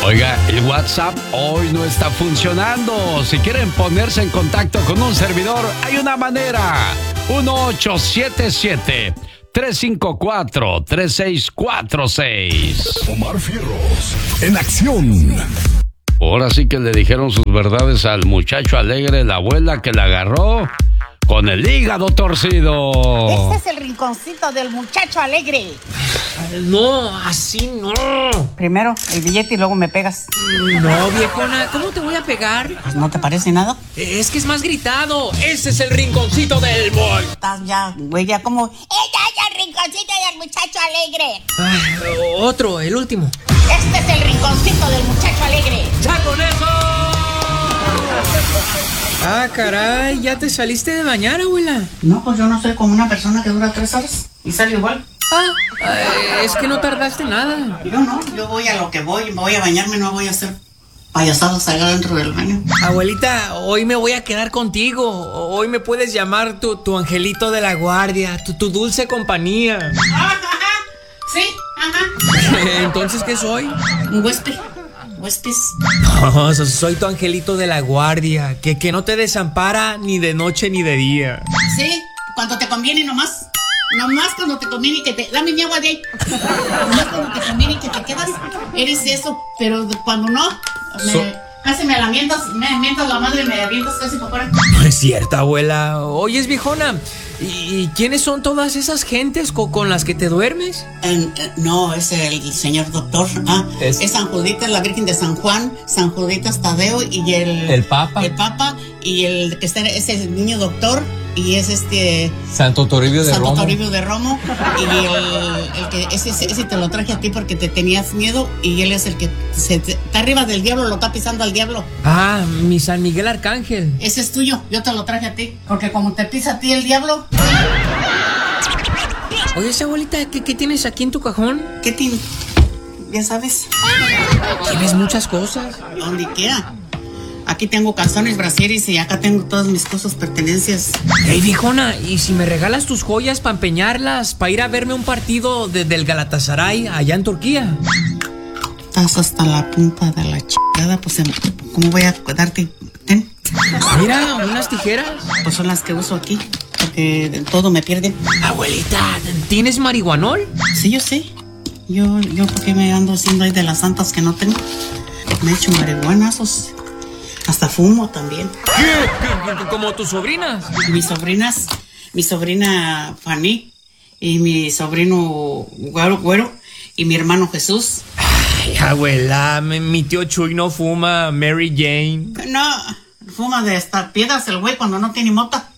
Oiga, el WhatsApp hoy no está funcionando. Si quieren ponerse en contacto con un servidor, hay una manera. 1877-354-3646. Omar Fierros, en acción. Ahora sí que le dijeron sus verdades al muchacho alegre, la abuela que la agarró con el hígado torcido. Este es el rinconcito del muchacho alegre. No, así no. Primero el billete y luego me pegas. No, viejona, ¿cómo te voy a pegar? Pues, ¿no te parece nada? Es que es más gritado. Ese es el rinconcito del boy. Estás ya, güey, ya como... ¡Este es el rinconcito del muchacho alegre! Otro, el último. Este es el rinconcito del muchacho alegre. ¡Ya con eso! Ah, caray, ¿ya te saliste de bañar, abuela? No, pues yo no soy como una persona que dura 3 horas y sale igual. Es que no tardaste nada. Yo no, yo voy a lo que voy, me voy a bañarme, no voy a hacer payasadas allá dentro del baño. Abuelita, hoy me voy a quedar contigo. Hoy me puedes llamar tu angelito de la guardia, tu dulce compañía. Ajá, sí, ajá. Entonces, ¿qué soy? Un huésped. Huéspedes. No, soy tu angelito de la guardia, que no te desampara ni de noche ni de día. Sí, cuando te conviene nomás. Nomás cuando te conviene que te... Dame mi agua de ahí. Nomás cuando te conviene que te quedas, eres eso. Pero cuando no, casi me mientas la madre y me avientas casi por fuera. No es cierto, abuela. Oyes, viejona, ¿y quiénes son todas esas gentes con las que te duermes? No, es el señor doctor. Es San Judita, la Virgen de San Juan, San Judita Tadeo y el Papa. El Papa y el que está es el niño doctor. Y es Santo Toribio de Romo. Y el que ese te lo traje a ti porque te tenías miedo. Y él es el que está arriba del diablo, lo está pisando al diablo. Ah, mi San Miguel Arcángel. Ese es tuyo, yo te lo traje a ti. Porque como te pisa a ti el diablo. Oye, esa abuelita, ¿qué tienes aquí en tu cajón? ¿Qué tiene? Ya sabes. Tienes muchas cosas. ¿Dónde queda? Aquí tengo calzones, brasieres y acá tengo todas mis cosas, pertenencias. Hey, viejona, ¿y si me regalas tus joyas para empeñarlas, para ir a verme un partido del Galatasaray allá en Turquía? Estás hasta la punta de la chingada, pues, ¿cómo voy a darte? Ten. Mira, unas tijeras. Pues son las que uso aquí, porque todo me pierde. Abuelita, ¿tienes marihuanol? Sí, yo sé. Yo ¿por qué me ando haciendo ahí de las santas que no tengo? Me he hecho marihuanazos. Hasta fumo también. ¿Qué? ¿Como tus sobrinas? Mis sobrinas, mi sobrina Fanny y mi sobrino Güero y mi hermano Jesús. Ay, abuela, mi tío Chuy no fuma Mary Jane. No, fuma de estas piedras el güey cuando no tiene mota.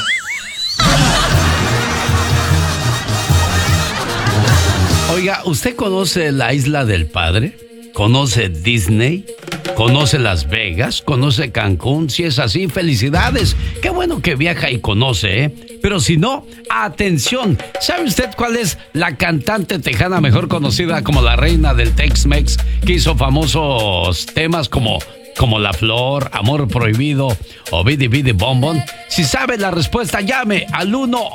Oiga, ¿usted conoce la Isla del Padre? ¿Conoce Disney? ¿Conoce Las Vegas? ¿Conoce Cancún? Si es así, felicidades. Qué bueno que viaja y conoce, ¿eh? Pero si no, atención. ¿Sabe usted cuál es la cantante tejana mejor conocida como la reina del Tex-Mex, que hizo famosos temas como La Flor, Amor Prohibido o Bidi Bidi Bom Bom? Si sabe la respuesta, llame al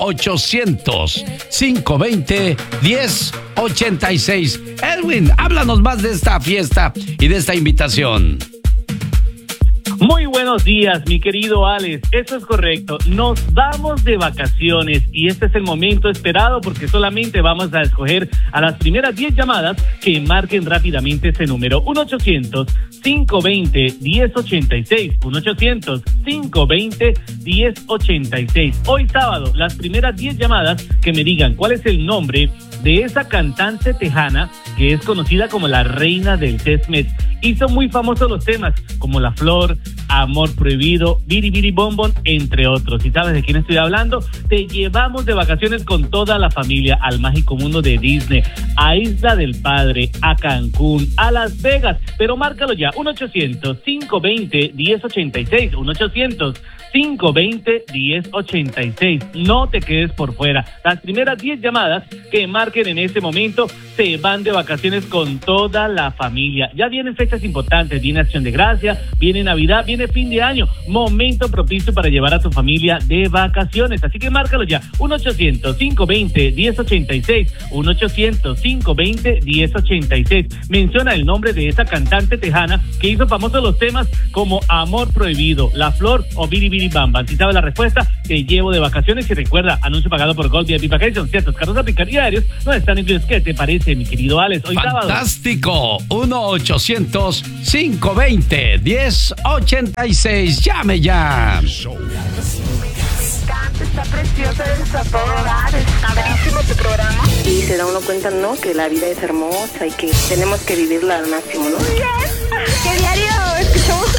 1-800-520-1086. Edwin, háblanos más de esta fiesta y de esta invitación. Muy buenos días, mi querido Alex. Eso es correcto. Nos vamos de vacaciones y este es el momento esperado porque solamente vamos a escoger a las primeras 10 llamadas que marquen rápidamente ese número. 1-800-520-1086. 1-800-520-1086. Hoy sábado, las primeras 10 llamadas que me digan cuál es el nombre de esa cantante tejana que es conocida como la reina del Tex-Mex. Hizo muy famosos los temas como La Flor, Amor Prohibido, Bidi Bidi Bom Bom, entre otros. ¿Y sabes de quién estoy hablando? Te llevamos de vacaciones con toda la familia al mágico mundo de Disney, a Isla del Padre, a Cancún, a Las Vegas. Pero márcalo ya, 1-800-520-1086, 1-800-520-1086. No te quedes por fuera. Las primeras 10 llamadas que marquen en este momento se van de vacaciones con toda la familia. Ya vienen fechas importantes, viene Acción de Gracia, viene Navidad, viene fin de año. Momento propicio para llevar a tu familia de vacaciones. Así que márcalo ya, 1-800-520-1086, 1-800-520-1086. Menciona el nombre de esa cantante tejana que hizo famosos los temas como Amor Prohibido, La Flor o Biri Biri Bam Bam. Si sabes la respuesta, te llevo de vacaciones. Y recuerda, anuncio pagado por Gold VIP Vacations. Ciertos carros a picar y aéreos no están incluidos. ¿Qué te parece, mi querido Alex? Hoy sábado. Fantástico. 1-800-520-1086. Llame ya. Está precioso, eres a todo dar, está padrísimo tu programa. Y se da uno cuenta, ¿no? Que la vida es hermosa y que tenemos que vivirla al máximo, ¿no? Muy bien. ¿Qué diario